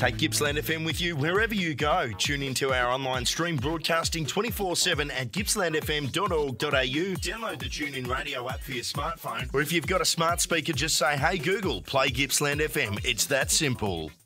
Take Gippsland FM with you wherever you go. Tune into our online stream broadcasting 24/7 at gippslandfm.org.au. Download the TuneIn Radio app for your smartphone. Or if you've got a smart speaker, just say, "Hey Google, play Gippsland FM." It's that simple.